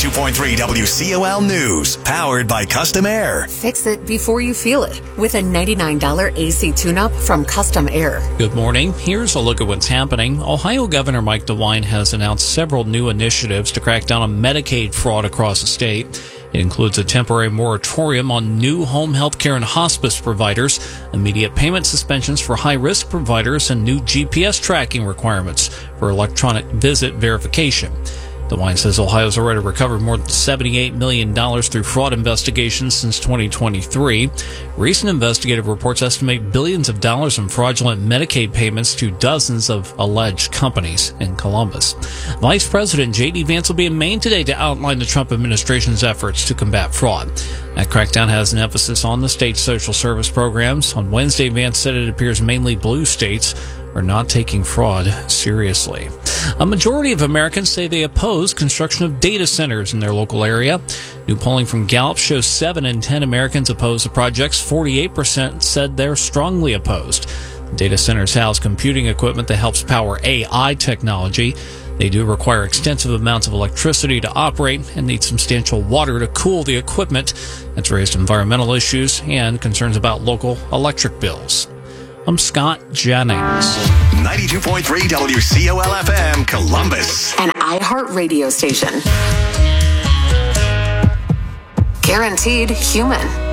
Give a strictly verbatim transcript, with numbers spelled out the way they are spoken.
ninety-two point three W C O L News, powered by Custom Air. Fix it before you feel it with a ninety-nine dollars A C tune-up from Custom Air. Good morning. Here's a look at what's happening. Ohio Governor Mike DeWine has announced several new initiatives to crack down on Medicaid fraud across the state. It includes a temporary moratorium on new home health care and hospice providers, immediate payment suspensions for high-risk providers, and new G P S tracking requirements for electronic visit verification. DeWine says Ohio's already recovered more than seventy-eight million dollars through fraud investigations since twenty twenty-three. Recent investigative reports estimate billions of dollars in fraudulent Medicaid payments to dozens of alleged companies in Columbus. Vice President J D Vance will be in Maine today to outline the Trump administration's efforts to combat fraud. That crackdown has an emphasis on the state's social service programs. On Wednesday, Vance said it appears mainly blue states are not taking fraud seriously. A majority of Americans say they oppose construction of data centers in their local area. New polling from Gallup shows seven in ten Americans oppose the projects. forty-eight percent said they're strongly opposed. Data centers house computing equipment that helps power A I technology. They do require extensive amounts of electricity to operate and need substantial water to cool the equipment. That's raised environmental issues and concerns about local electric bills. I'm Scott Jennings. ninety-two point three W C O L F M, Columbus. An iHeart radio station. Guaranteed human.